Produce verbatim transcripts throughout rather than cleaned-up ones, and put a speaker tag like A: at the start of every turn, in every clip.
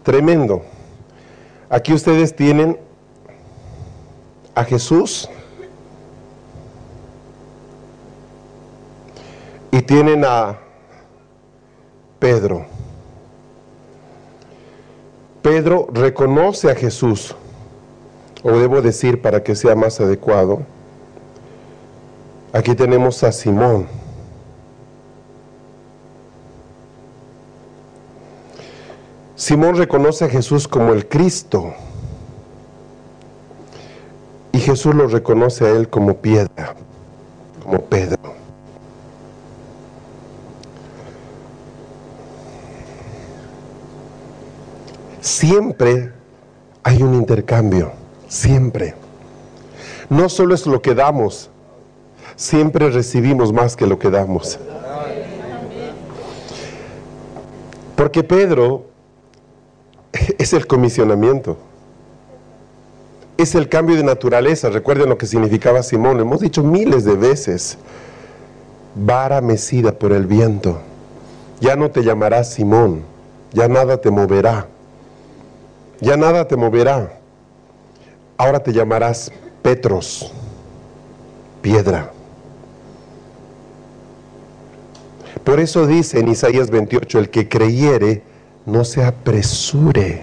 A: tremendo. Aquí ustedes tienen a Jesús y tienen a Pedro. Pedro reconoce a Jesús, o debo decir para que sea más adecuado, aquí tenemos a Simón. Simón reconoce a Jesús como el Cristo y Jesús lo reconoce a él como piedra, como Pedro. Siempre hay un intercambio, siempre. No solo es lo que damos, siempre recibimos más que lo que damos. Porque Pedro es el comisionamiento, es el cambio de naturaleza. Recuerden lo que significaba Simón, lo hemos dicho miles de veces. Vara mecida por el viento. Ya no te llamarás Simón, ya nada te moverá, ya nada te moverá. Ahora te llamarás Petros, piedra. Por eso dice en Isaías veintiocho, el que creyere, no se apresure.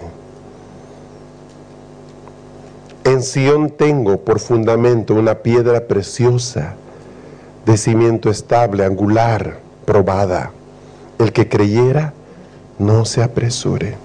A: En Sión tengo por fundamento una piedra preciosa, de cimiento estable, angular, probada. El que creyera, no se apresure.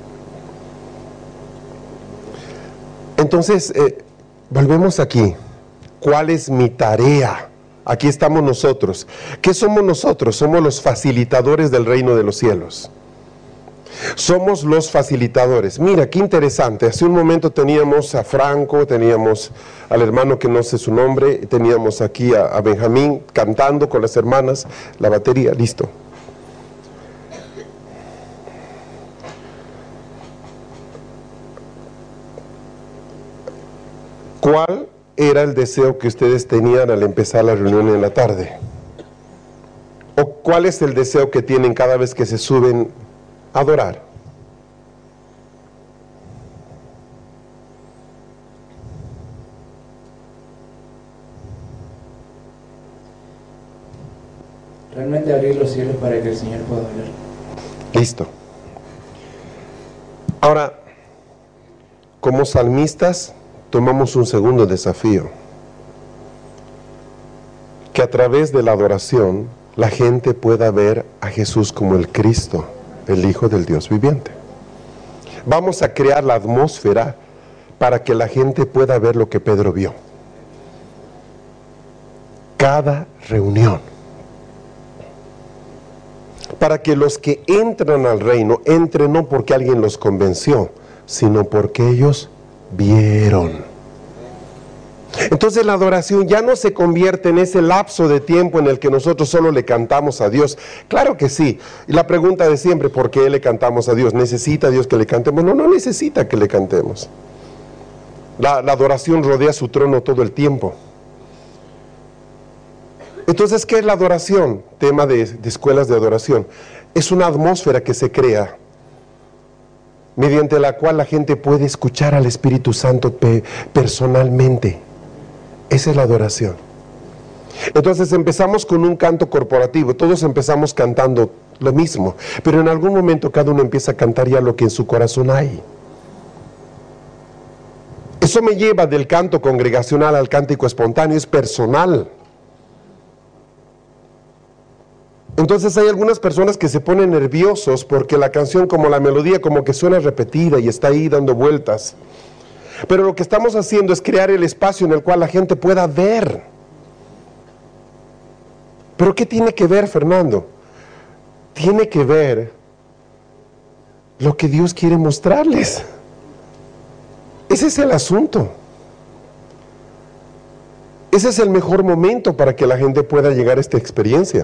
A: Entonces, eh, volvemos aquí. ¿Cuál es mi tarea? Aquí estamos nosotros. ¿Qué somos nosotros? Somos los facilitadores del reino de los cielos. Somos los facilitadores. Mira, qué interesante. Hace un momento teníamos a Franco, teníamos al hermano que no sé su nombre, teníamos aquí a, a Benjamín cantando con las hermanas, la batería, listo. ¿Cuál era el deseo que ustedes tenían al empezar la reunión en la tarde? ¿O cuál es el deseo que tienen cada vez que se suben a adorar?
B: Realmente abrir los cielos para que el Señor pueda hablar.
A: Listo. Ahora, como salmistas, tomamos un segundo desafío. Que a través de la adoración, la gente pueda ver a Jesús como el Cristo, el Hijo del Dios viviente. Vamos a crear la atmósfera para que la gente pueda ver lo que Pedro vio. Cada reunión. Para que los que entran al reino, entren no porque alguien los convenció, sino porque ellos vieron. Entonces la adoración ya no se convierte en ese lapso de tiempo en el que nosotros solo le cantamos a Dios. Claro que sí. Y la pregunta de siempre, ¿por qué le cantamos a Dios? ¿Necesita Dios que le cantemos? No, no necesita que le cantemos. La, la adoración rodea su trono todo el tiempo. Entonces, ¿qué es la adoración? Tema de, de escuelas de adoración. Es una atmósfera que se crea, mediante la cual la gente puede escuchar al Espíritu Santo pe- personalmente. Esa es la adoración. Entonces empezamos con un canto corporativo, todos empezamos cantando lo mismo, pero en algún momento cada uno empieza a cantar ya lo que en su corazón hay. Eso me lleva del canto congregacional al cántico espontáneo, es personal. Entonces hay algunas personas que se ponen nerviosos porque la canción, como la melodía, como que suena repetida y está ahí dando vueltas. Pero lo que estamos haciendo es crear el espacio en el cual la gente pueda ver. ¿Pero qué tiene que ver, Fernando? Tiene que ver lo que Dios quiere mostrarles. Ese es el asunto. Ese es el mejor momento para que la gente pueda llegar a esta experiencia.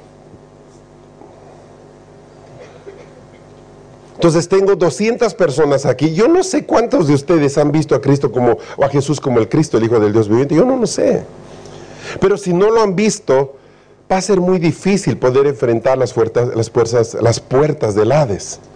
A: Entonces tengo doscientas personas aquí. Yo no sé cuántos de ustedes han visto a Cristo como, o a Jesús como el Cristo, el Hijo del Dios viviente. Yo no lo sé. Pero si no lo han visto, va a ser muy difícil poder enfrentar las fuerzas, las fuerzas, las puertas del Hades.